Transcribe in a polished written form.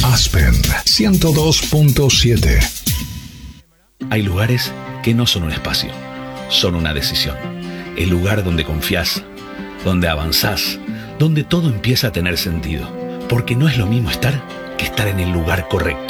Aspen 102.7. Hay lugares que no son un espacio, son una decisión. El lugar donde confías, donde avanzás, donde todo empieza a tener sentido. Porque no es lo mismo estar que estar en el lugar correcto.